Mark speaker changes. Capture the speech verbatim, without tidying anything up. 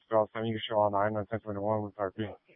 Speaker 1: throughout time you can show online on ten twenty-one with R P.